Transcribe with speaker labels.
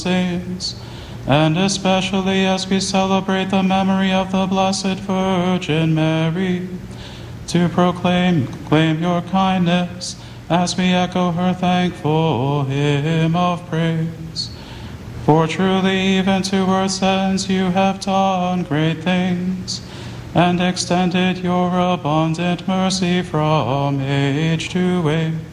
Speaker 1: saints, and especially as we celebrate the memory of the Blessed Virgin Mary, to proclaim your kindness as we echo her thankful hymn of praise. For truly even to earth's ends you have done great things, and extended your abundant mercy from age to age.